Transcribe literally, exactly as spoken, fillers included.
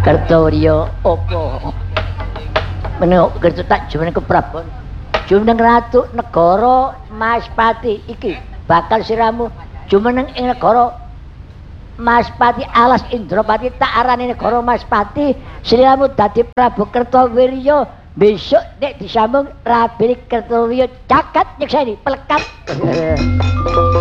Kertawirya apa? Menawa kertu tak jumeneng ke Prabon. Jumeneng ratu negara Maspati iki bakal siramu jumeneng ing negara Maspati alas Indrapati tak arani negara Maspati siramu dadi Prabu Kertawirya besok nek disambung Rabi Kertawirya cakat nyekseni pelekat.